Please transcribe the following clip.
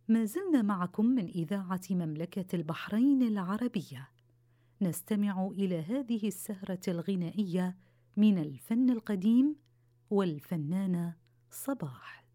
ما زلنا معكم من إذاعة مملكة البحرين العربية، نستمع إلى هذه السهرة الغنائية من الفن القديم والفنانة صباح.